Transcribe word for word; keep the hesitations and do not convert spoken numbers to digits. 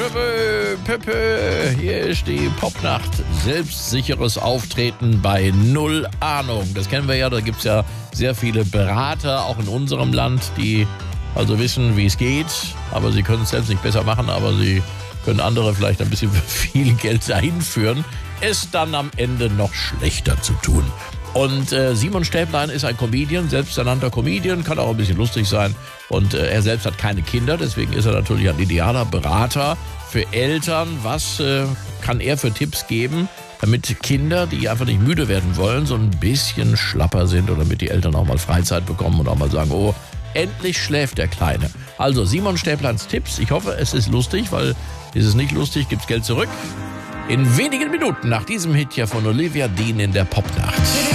Pöpö, Pöpö, hier ist die Popnacht. Selbstsicheres Auftreten bei Null Ahnung. Das kennen wir ja, da gibt es ja sehr viele Berater, auch in unserem Land, die also wissen, wie es geht. Aber sie können es selbst nicht besser machen, aber sie können andere vielleicht ein bisschen für viel Geld einführen, es dann am Ende noch schlechter zu tun. Und äh, Simon Stäblein ist ein Comedian, selbsternannter Comedian, kann auch ein bisschen lustig sein. Und äh, er selbst hat keine Kinder, deswegen ist er natürlich ein idealer Berater für Eltern. Was äh, kann er für Tipps geben, damit Kinder, die einfach nicht müde werden wollen, so ein bisschen schlapper sind oder damit die Eltern auch mal Freizeit bekommen und auch mal sagen, oh, endlich schläft der Kleine. Also Simon Stäbleins Tipps. Ich hoffe, es ist lustig, weil ist es nicht lustig, gibt's Geld zurück. In wenigen Minuten nach diesem Hit hier von Olivia Dean in der Popnacht.